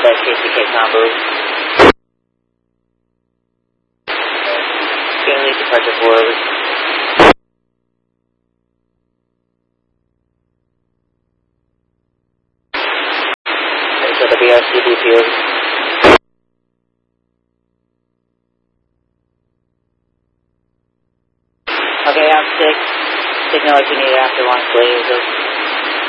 Quebec KCK combo. Stanley departure forward. So the BRCD field. Okay, I'm 6. Signal if you need it after launch, please.